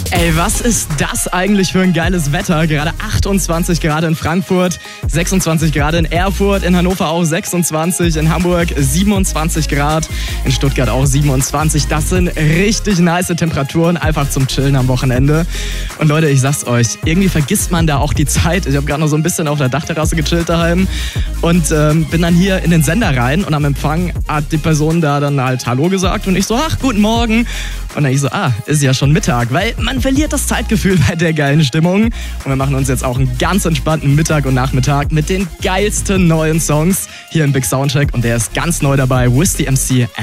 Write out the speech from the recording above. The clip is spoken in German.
Ey, was ist das eigentlich für ein geiles Wetter? Gerade 28 Grad in Frankfurt, 26 Grad in Erfurt, in Hannover auch 26, in Hamburg 27 Grad, in Stuttgart auch 27. Das sind richtig nice Temperaturen, einfach zum Chillen am Wochenende. Und Leute, ich sag's euch, irgendwie vergisst man da auch die Zeit. Ich habe gerade noch so ein bisschen auf der Dachterrasse gechillt daheim und bin dann hier in den Sender rein und am Empfang hat die Person da dann halt Hallo gesagt und ich so, ach, guten Morgen. Und dann ich so, ist ja schon Mittag, weil man verliert das Zeitgefühl bei der geilen Stimmung. Und wir machen uns jetzt auch einen ganz entspannten Mittag und Nachmittag mit den geilsten neuen Songs hier im Big Soundcheck. Und der ist ganz neu dabei, Wiz the MC.